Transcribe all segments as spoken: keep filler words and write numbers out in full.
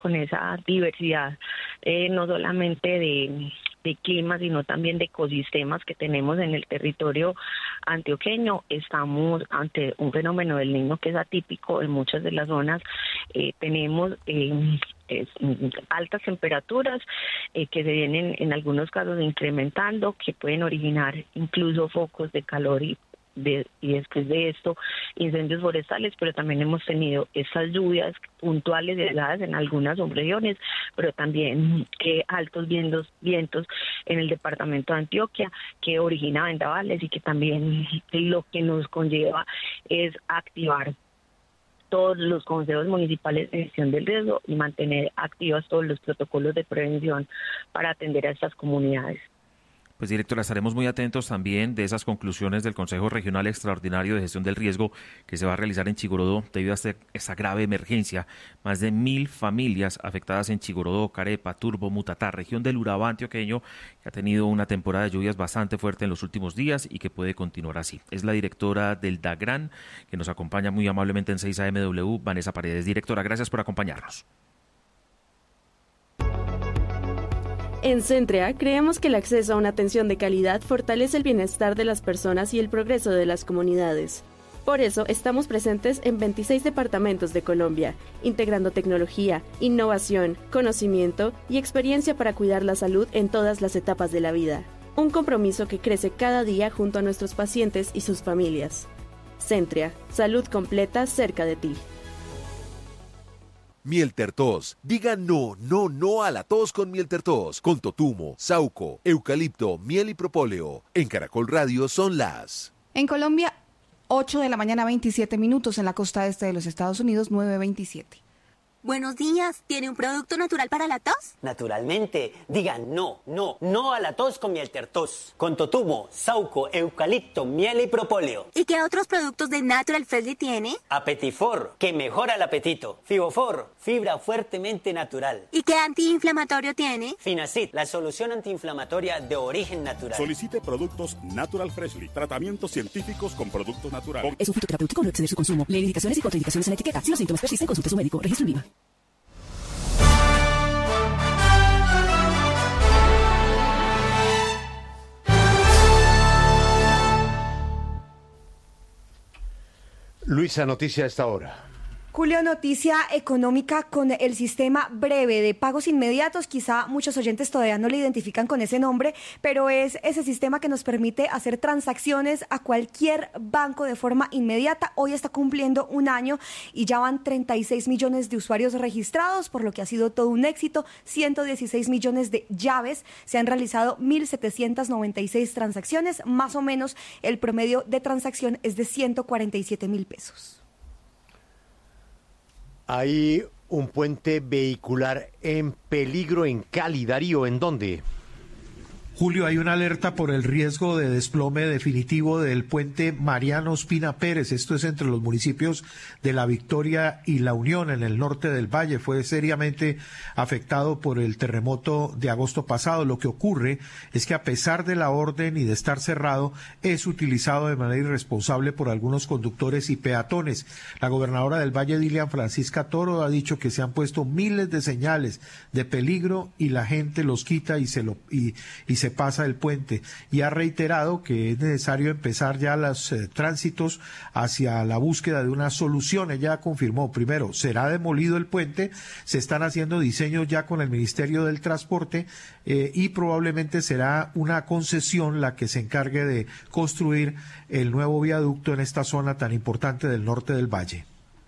con esa diversidad, eh, no solamente de, de clima, sino también de ecosistemas que tenemos en el territorio antioqueño. Estamos ante un fenómeno del Niño que es atípico en muchas de las zonas. Eh, tenemos eh, es, altas temperaturas eh, que se vienen en algunos casos incrementando, que pueden originar incluso focos de calor y De, y después de esto incendios forestales, pero también hemos tenido estas lluvias puntuales y aisladas en algunas regiones, pero también eh, altos vientos, vientos en el departamento de Antioquia que origina vendavales y que también lo que nos conlleva es activar todos los consejos municipales de gestión del riesgo y mantener activos todos los protocolos de prevención para atender a estas comunidades. Pues, directora, estaremos muy atentos también de esas conclusiones del Consejo Regional Extraordinario de Gestión del Riesgo que se va a realizar en Chigorodó debido a este, esta grave emergencia. Más de mil familias afectadas en Chigorodó, Carepa, Turbo, Mutatá, región del Urabá antioqueño, que ha tenido una temporada de lluvias bastante fuerte en los últimos días y que puede continuar así. Es la directora del DAGRAN, que nos acompaña muy amablemente en seis A M W, Vanessa Paredes. Directora, gracias por acompañarnos. En Centrea creemos que el acceso a una atención de calidad fortalece el bienestar de las personas y el progreso de las comunidades. Por eso estamos presentes en veintiséis departamentos de Colombia, integrando tecnología, innovación, conocimiento y experiencia para cuidar la salud en todas las etapas de la vida. Un compromiso que crece cada día junto a nuestros pacientes y sus familias. Centrea, salud completa cerca de ti. Mieltertos. Diga no, no, no a la tos con Mieltertos. Con totumo, sauco, eucalipto, miel y propóleo. En Caracol Radio son las... En Colombia, ocho de la mañana, veintisiete minutos. En la costa este de los Estados Unidos, nueve veintisiete. Buenos días, ¿tiene un producto natural para la tos? Naturalmente, diga no, no, no a la tos con Mieltertos. Con totumo, sauco, eucalipto, miel y propóleo. ¿Y qué otros productos de Natural Freshly tiene? Apetifor, que mejora el apetito. Fibofor, fibra fuertemente natural. ¿Y qué antiinflamatorio tiene? Finacid, la solución antiinflamatoria de origen natural. Solicite productos Natural Freshly, tratamientos científicos con productos naturales. Es un fitoterapéutico, no exceder su consumo. Lee indicaciones y contraindicaciones en la etiqueta. Si los síntomas persisten, consulte a su médico. Registro en Viva. Luisa, noticia a esta hora. Julio, noticia económica con el sistema breve de pagos inmediatos. Quizá muchos oyentes todavía no le identifican con ese nombre, pero es ese sistema que nos permite hacer transacciones a cualquier banco de forma inmediata. Hoy está cumpliendo un año y ya van treinta y seis millones de usuarios registrados, por lo que ha sido todo un éxito. ciento dieciséis millones de llaves, se han realizado mil setecientas noventa y seis transacciones. Más o menos el promedio de transacción es de ciento cuarenta y siete mil pesos. Hay un puente vehicular en peligro en Cali. Darío, ¿en dónde? Julio, hay una alerta por el riesgo de desplome definitivo del puente Mariano Ospina Pérez. Esto es entre los municipios de La Victoria y La Unión, en el norte del Valle. Fue seriamente afectado por el terremoto de agosto pasado. Lo que ocurre es que, a pesar de la orden y de estar cerrado, es utilizado de manera irresponsable por algunos conductores y peatones. La gobernadora del Valle, Dilian Francisca Toro, ha dicho que se han puesto miles de señales de peligro y la gente los quita y se lo y, y se pasa el puente, y ha reiterado que es necesario empezar ya los eh, tránsitos hacia la búsqueda de una solución. Ella confirmó, primero, será demolido el puente, se están haciendo diseños ya con el Ministerio del Transporte eh, y probablemente será una concesión la que se encargue de construir el nuevo viaducto en esta zona tan importante del norte del Valle.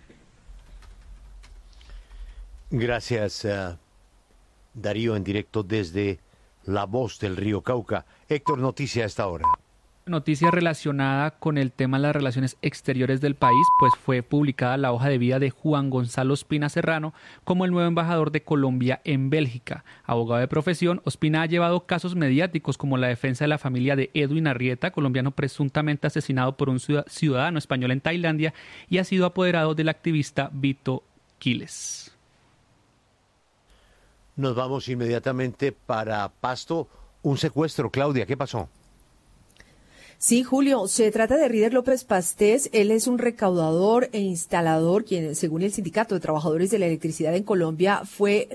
Gracias, uh, Darío, en directo desde La Voz del Río Cauca. Héctor, noticia a esta hora. Noticia relacionada con el tema de las relaciones exteriores del país, pues fue publicada la hoja de vida de Juan Gonzalo Ospina Serrano como el nuevo embajador de Colombia en Bélgica. Abogado de profesión, Ospina ha llevado casos mediáticos como la defensa de la familia de Edwin Arrieta, colombiano presuntamente asesinado por un ciudadano español en Tailandia, y ha sido apoderado del activista Vito Quiles. Nos vamos inmediatamente para Pasto. Un secuestro, Claudia, ¿qué pasó? Sí, Julio, se trata de Rider López Pastés. Él es un recaudador e instalador quien, según el Sindicato de Trabajadores de la Electricidad en Colombia, fue